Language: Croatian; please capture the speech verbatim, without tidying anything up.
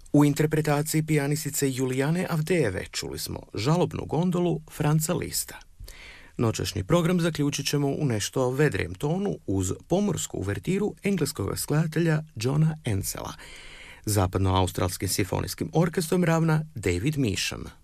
U interpretaciji pijanisice Julijane Avdejeve čuli smo Žalobnu gondolu Franza Lista. Noćašnji program zaključit ćemo u nešto vedrijem tonu uz pomorsku uvertiru engleskog skladatelja Johna Ensela. Zapadno-australskim simfonijskim orkestrom ravna David Measham.